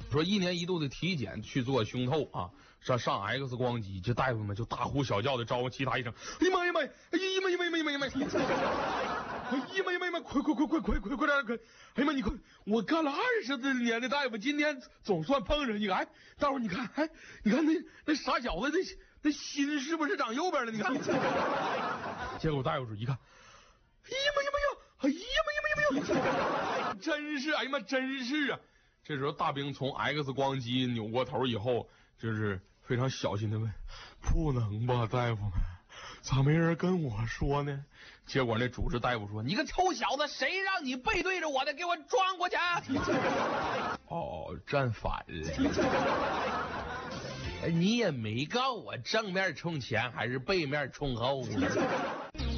说1年1度的体检去做胸透啊，上 X 光机，这大夫们就大呼小叫的招呼其他医生，哎呀妈呀妈呀，哎呀妈呀妈呀妈呀妈呀妈呀，哎呀妈呀妈呀妈，快点，哎呀妈你快，我干了20多年的大夫，今天总算碰上你看，大伙你看，哎，你看那傻小子那心是不是长右边了？你看，结果大夫说一看，哎呀妈呀妈呀，哎呀妈呀妈呀妈呀，真是，哎呀妈，真是啊！这时候大兵从 X 光机扭过头以后，就是非常小心的问：“不能吧，大夫们，咋没人跟我说呢？”结果那主治大夫说：“你个臭小子，谁让你背对着我的？给我转过去！”哦，站反了。你也没告我正面冲前还是背面冲后呢。